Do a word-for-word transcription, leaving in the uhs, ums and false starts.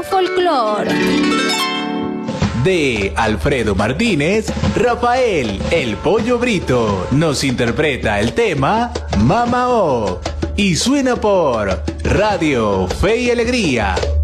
nuevo folclore. De Alfredo Martínez, Rafael El Pollo Brito nos interpreta el tema Mamá O y suena por Radio Fe y Alegría.